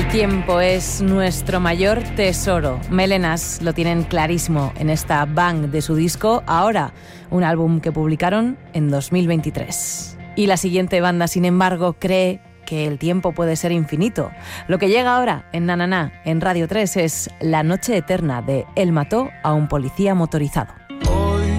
El tiempo es nuestro mayor tesoro. Melenas lo tienen clarísimo en esta Bang de su disco Ahora, un álbum que publicaron en 2023. Y la siguiente banda, sin embargo, cree que el tiempo puede ser infinito. Lo que llega ahora en Na Na Na, en Radio 3, es La noche eterna de Él mató a un policía motorizado.